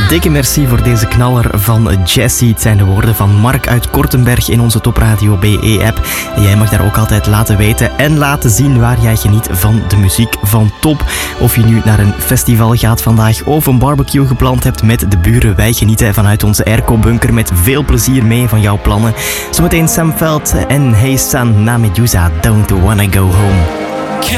Dikke merci voor deze knaller van Jessie. Het zijn de woorden van Mark uit Kortenberg in onze Top Radio BE-app. En jij mag daar ook altijd laten weten en laten zien waar jij geniet van de muziek van Top. Of je nu naar een festival gaat vandaag of een barbecue gepland hebt met de buren. Wij genieten vanuit onze airco-bunker met veel plezier mee van jouw plannen. Zometeen Sam Veld en Hey San na Medusa, Don't Wanna Go Home.